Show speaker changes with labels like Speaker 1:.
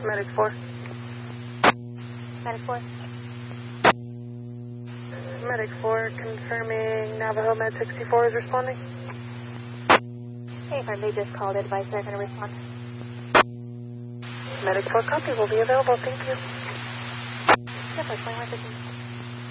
Speaker 1: Medic 4.
Speaker 2: Medic 4.
Speaker 1: Medic 4 confirming Navajo Med 64 is responding.
Speaker 2: Hey, if they just called, advice they're going to respond.
Speaker 1: Medic 4 copy will be available. Thank you.
Speaker 2: Yep, that's 2115.